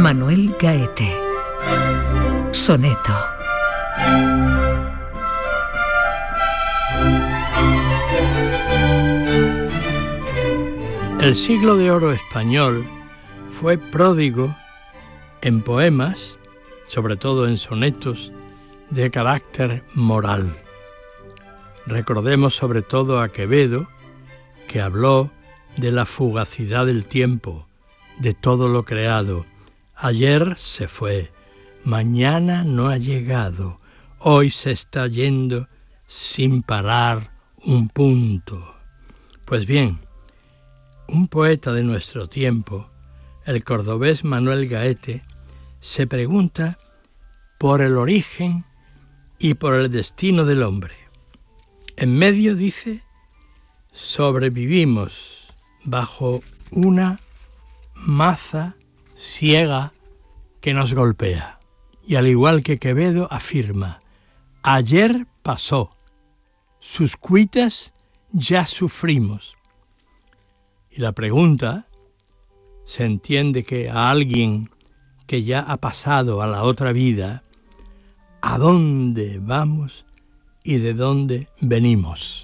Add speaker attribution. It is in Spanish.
Speaker 1: Manuel Gaete. Soneto.
Speaker 2: El siglo de oro español fue pródigo en poemas, sobre todo en sonetos, de carácter moral. Recordemos sobre todo a Quevedo, que habló de la fugacidad del tiempo, de todo lo creado. Ayer se fue, mañana no ha llegado, hoy se está yendo sin parar un punto. Pues bien, un poeta de nuestro tiempo, el cordobés Manuel Gaete, se pregunta por el origen y por el destino del hombre. En medio dice: sobrevivimos bajo una maza ciega que nos golpea. Y al igual que Quevedo afirma: ayer pasó, sus cuitas ya sufrimos. Y la pregunta, se entiende que a alguien que ya ha pasado a la otra vida, ¿a dónde vamos y de dónde venimos?